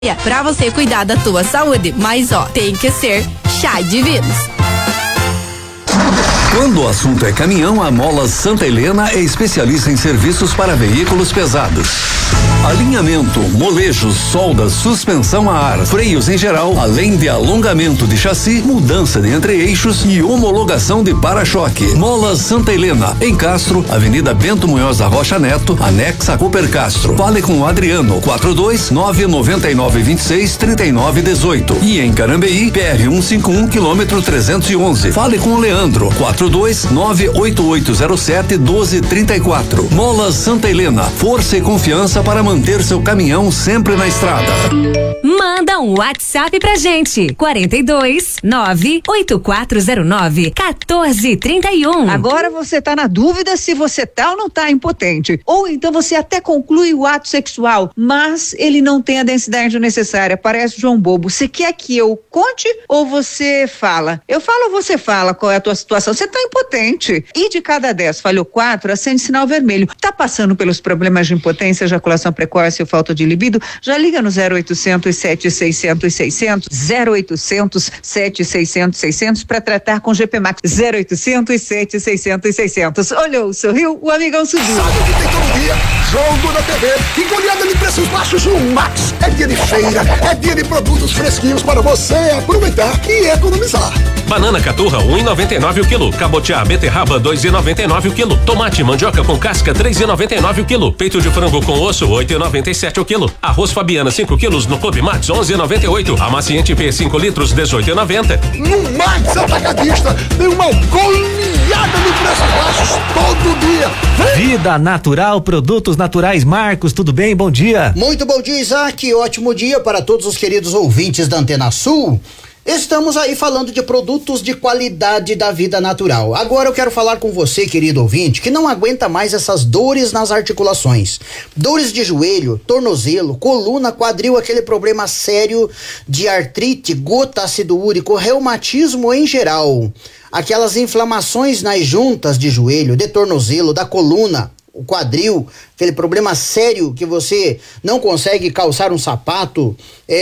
Pra você cuidar da tua saúde, mas tem que ser Chá Divinos. Quando o assunto é caminhão, a Molas Santa Helena é especialista em serviços para veículos pesados. Alinhamento, molejos, soldas, suspensão a ar, freios em geral, além de alongamento de chassi, mudança de entre-eixos e homologação de para-choque. Molas Santa Helena, em Castro, Avenida Bento Munhoz da Rocha Neto, anexa a Cooper Castro. Fale com o Adriano, 42-999-26-3918. E em Carambeí, PR 151, quilômetro 311. Fale com o Leandro, 42-98807-1234. Molas Santa Helena, força e confiança para manter seu caminhão sempre na estrada. Manda um WhatsApp pra gente, 42-98409-1431. Agora você tá na dúvida se você tá ou não tá impotente, ou então você até conclui o ato sexual, mas ele não tem a densidade necessária, parece João Bobo. Você quer que eu conte ou você fala? Eu falo ou você fala qual é a tua situação? Você tá impotente. E de cada 10 falhou 4, acende sinal vermelho. Tá passando pelos problemas de impotência, ejaculação precoce ou falta de libido? Já liga no 0800 700 600, 0800 700 600 para tratar com GP Max. 0800 700 600. Olhou, sorriu, o amigão subiu. Sabe que tem todo dia jogo da TV e goleada de preços baixos no Max. É dia de feira, é dia de produtos fresquinhos para você aproveitar e economizar. Banana caturra 1,99 o quilo. Cabotiá beterraba 2,99 o quilo. Tomate mandioca com casca 3,99 o quilo. Peito de frango com osso 8,97 o quilo. Arroz Fabiana 5 quilos no Clube Max 11,98. Amaciante P 5 litros 18,90. No Max Atacadista tem uma goleada de preços baixos todo dia. Vida Natural, produtos naturais. Marcos, tudo bem? Bom dia. Muito bom dia, Isaac. Ótimo dia para todos os queridos ouvintes da Antena Sul. Estamos aí falando de produtos de qualidade da Vida Natural. Agora eu quero falar com você, querido ouvinte, que não aguenta mais essas dores nas articulações. Dores de joelho, tornozelo, coluna, quadril, aquele problema sério de artrite, gota, ácido úrico, reumatismo em geral. Aquelas inflamações nas juntas de joelho, de tornozelo, da coluna, o quadril, aquele problema sério que você não consegue calçar um sapato,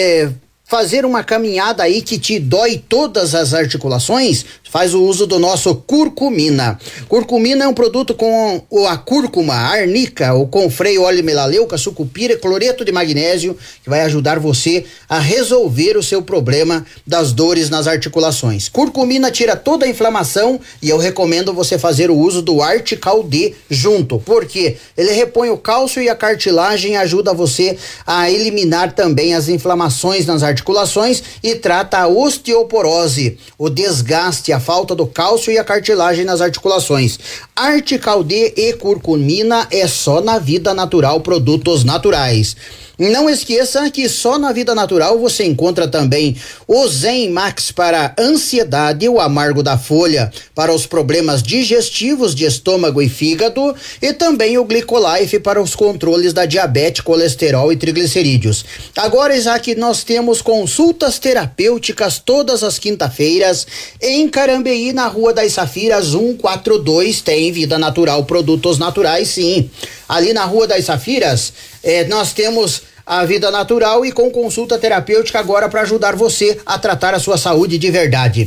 fazer uma caminhada aí que te dói todas as articulações, faz o uso do nosso curcumina. Curcumina é um produto com a cúrcuma, a arnica, o confreio, óleo melaleuca, sucupira, cloreto de magnésio, que vai ajudar você a resolver o seu problema das dores nas articulações. Curcumina tira toda a inflamação e eu recomendo você fazer o uso do Artical D junto, porque ele repõe o cálcio e a cartilagem, ajuda você a eliminar também as inflamações nas articulações e trata a osteoporose, o desgaste, a falta do cálcio e a cartilagem nas articulações. Artical D e curcumina é só na Vida Natural, produtos naturais. Não esqueça que só na Vida Natural você encontra também o Zen Max para ansiedade, o amargo da folha para os problemas digestivos de estômago e fígado e também o Glicolife para os controles da diabetes, colesterol e triglicerídeos. Agora, Isaac, nós temos consultas terapêuticas todas as quinta-feiras em Carambeí, na Rua das Safiras 142, tem Vida Natural, produtos naturais, sim. Ali na Rua das Safiras, nós temos a Vida Natural e com consulta terapêutica agora para ajudar você a tratar a sua saúde de verdade.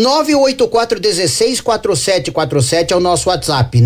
984-16-4747 é o nosso WhatsApp.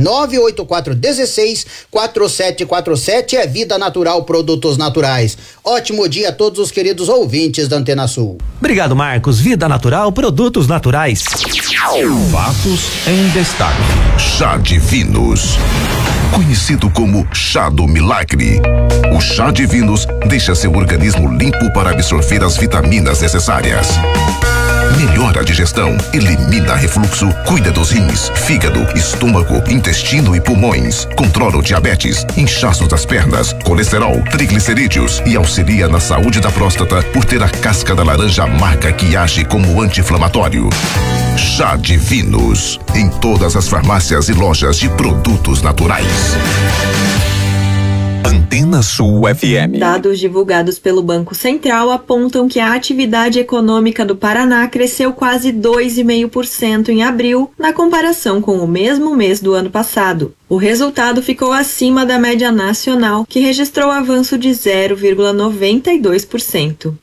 984-16-4747 é Vida Natural, produtos naturais. Ótimo dia a todos os queridos ouvintes da Antena Sul. Obrigado, Marcos. Vida Natural, produtos naturais. Fatos em destaque. Chá Divinos, conhecido como chá do milagre. O chá Divinos deixa seu organismo limpo para absorver as vitaminas necessárias. Melhora a digestão, elimina refluxo, cuida dos rins, fígado, estômago, intestino e pulmões. Controla o diabetes, inchaços das pernas, colesterol, triglicerídeos e auxilia na saúde da próstata por ter a casca da laranja amarga que age como anti-inflamatório. Chá Divinos, em todas as farmácias e lojas de produtos naturais. Antena Sul FM. Dados divulgados pelo Banco Central apontam que a atividade econômica do Paraná cresceu quase 2,5% em abril, na comparação com o mesmo mês do ano passado. O resultado ficou acima da média nacional, que registrou avanço de 0,92%.